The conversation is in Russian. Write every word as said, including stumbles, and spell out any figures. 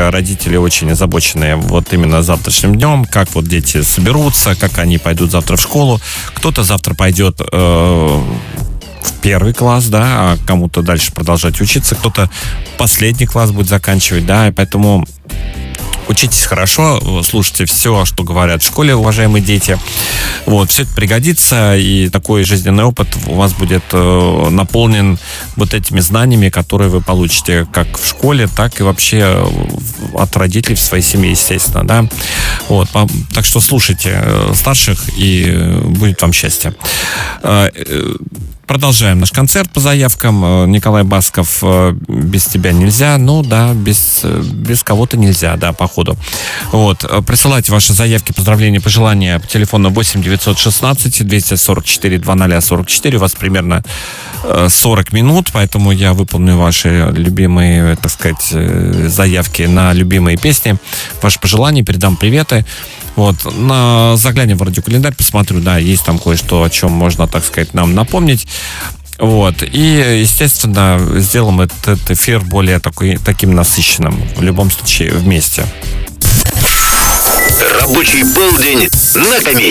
родители очень озабочены вот именно завтрашним днем, как вот дети соберутся, как они пойдут завтра в школу. Кто-то завтра пойдет э, в первый класс, да, а кому-то дальше продолжать учиться, кто-то последний класс будет заканчивать, да, и поэтому учитесь хорошо, слушайте все, что говорят в школе, уважаемые дети. Вот, все это пригодится, и такой жизненный опыт у вас будет э, наполнен вот этими знаниями, которые вы получите как в школе, так и вообще от родителей в своей семье, естественно, да. Вот, так что слушайте старших, и будет вам счастье. Продолжаем наш концерт по заявкам. Николай Басков «Без тебя нельзя». Ну да, без, без кого-то нельзя, да, походу. Вот. Присылайте ваши заявки, поздравления, пожелания по телефону восемь девятьсот шестнадцать двести сорок четыре двадцать сорок четыре. У вас примерно сорок минут, поэтому я выполню ваши любимые, так сказать, заявки на любимые песни, ваши пожелания, передам приветы. Вот, на, заглянем в радиокалендарь, посмотрю, да, есть там кое-что, о чем можно, так сказать, нам напомнить. Вот, и, естественно, сделаем этот, этот эфир более такой, таким насыщенным, в любом случае, вместе. Рабочий полдень на комедии.